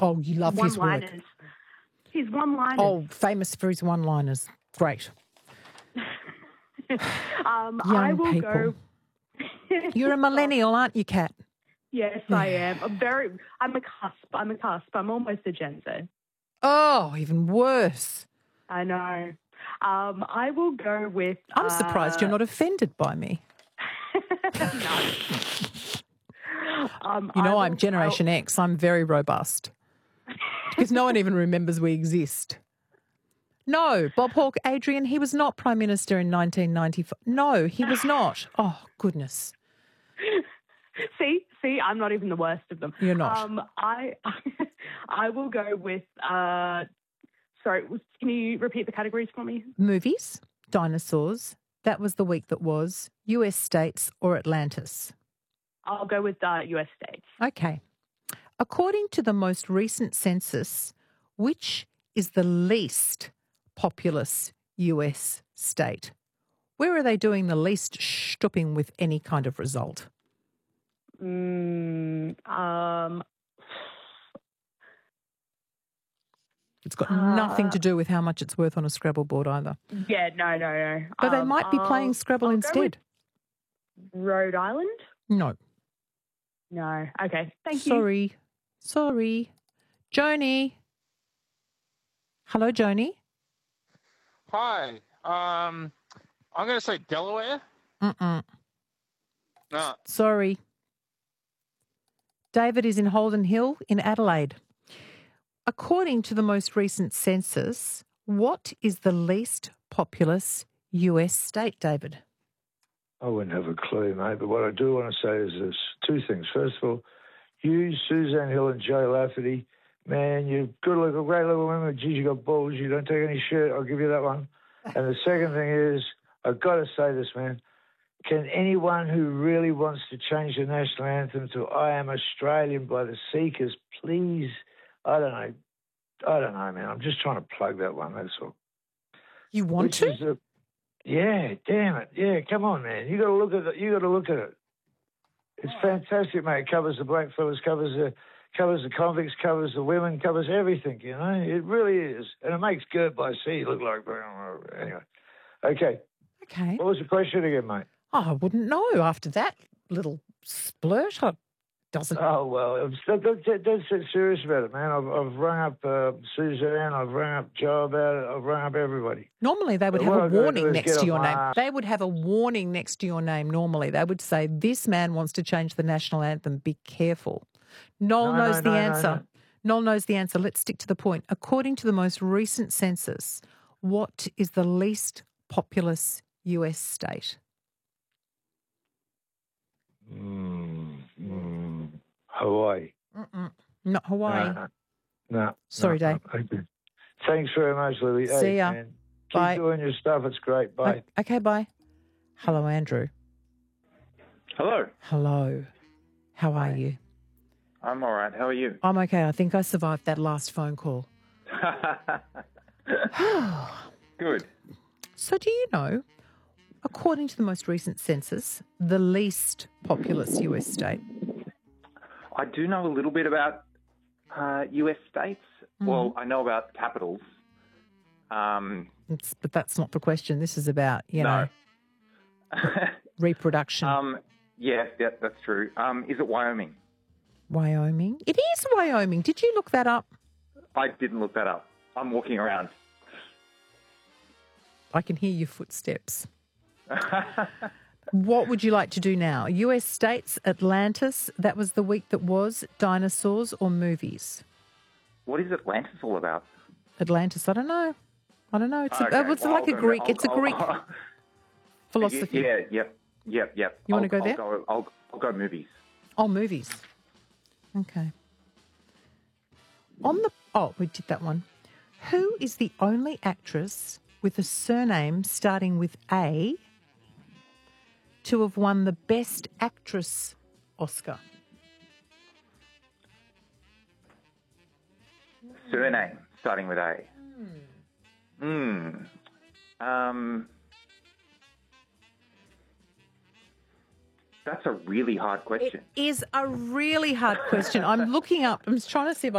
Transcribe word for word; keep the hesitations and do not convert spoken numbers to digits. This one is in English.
Oh, you love his work. one-liners. His one-liners. Oh, famous for his one-liners. Great. um, Young I will people. go. You're a millennial, aren't you, Kat? Yes, I am. I'm very. I'm a cusp. I'm a cusp. I'm almost a Gen Z. Oh, even worse. I know. Um, I will go with. I'm surprised uh, you're not offended by me. no. Um, You know, I I'm will- Generation I'll- X. I'm very robust. Because no one even remembers we exist. No, Bob Hawke, Adrian, he was not Prime Minister in nineteen ninety-five. No, he was not. Oh, goodness. See, see, I'm not even the worst of them. You're not. Um, I, I will go with. Uh, sorry, can you repeat the categories for me? Movies, dinosaurs, that was the week that was, U S states or Atlantis. I'll go with uh, U S states. Okay. According to the most recent census, which is the least populous U S state? Where are they doing the least stopping with any kind of result? Mm, um, It's got Uh, nothing to do with how much it's worth on a Scrabble board either. yeah, no, no, no. But they Um, might be playing I'll- Scrabble I'll go instead. with Rhode Island? No. No. Okay. Thank Sorry. Sorry. Joni. Hello, Joni. Hi. Um, I'm going to say Delaware. Mm-mm. No. Sorry. David is in Holden Hill in Adelaide. According to the most recent census, what is the least populous U S state, David? I wouldn't have a clue, mate, but what I do want to say is this. Two things. First of all, you, Suzanne Hill and Joe Lafferty, man, you're good looking, great little women. Geez, you got balls. You don't take any shit. I'll give you that one. And the second thing is, I've got to say this, man. Can anyone who really wants to change the national anthem to I Am Australian by the Seekers, please, I don't know, I don't know, man. I'm just trying to plug that one, that's all. You want Which to? is a, yeah, damn it. Yeah, come on, man. You got to look at it. You got to look at it. It's fantastic, mate. It covers the blackfellas, covers the covers the convicts, covers the women, covers everything. You know, it really is, and it makes Gert by Sea look like anyway. Okay. Okay. What was the question again, mate? Oh, I wouldn't know after that little splurt. I doesn't. Oh well, I'm still, that's, that's serious about it, man. I've, I've rung up uh, Suzanne, I've rung up Joe about it, I've rung up everybody. Normally, they would But have what a I've got to warning do is next get to off your my name. ass. They would have a warning next to your name. Normally, they would say, "This man wants to change the national anthem. Be careful." Noel No, knows no, the no, no, answer. no. Noel knows the answer. Let's stick to the point. According to the most recent census, what is the least populous U S state? Mm, mm, Hawaii. Mm-mm. Not Hawaii. No, no, Sorry, no, Dave. no. Okay. Thanks very much, Lily. See Hey, ya. man, keep Bye. doing your stuff. It's great. Bye. O- Okay, bye. Hello, Andrew. Hello. Hello. How are you? I'm all right. How are you? I'm okay. I think I survived that last phone call. Good. So do you know, according to the most recent census, the least populous U S state? I do know a little bit about uh, U S states. Mm-hmm. Well, I know about capitals. Um, It's, but that's not the question. This is about, you no. know, reproduction. um, yes, yeah, that's true. Um, is it Wyoming? Wyoming? It is Wyoming. Did you look that up? I didn't look that up. I'm walking around. I can hear your footsteps. What would you like to do now? U S states, Atlantis, that was the week that was, dinosaurs or movies? What is Atlantis all about? Atlantis, I don't know. I don't know. It's, a, Okay, it's well, like a I'll go- Greek, I'll- it's a I'll- Greek I'll- philosophy. Yeah, yep, yep, yep. You wanna I'll- go I'll there? Go, I'll, I'll go movies. Oh, movies. Okay. On the, oh, we did that one. Who is the only actress with a surname starting with A to have won the Best Actress Oscar? Surname starting with A. Hmm. Um. That's a really hard question. It is a really hard question. I'm looking up, I'm trying to see if I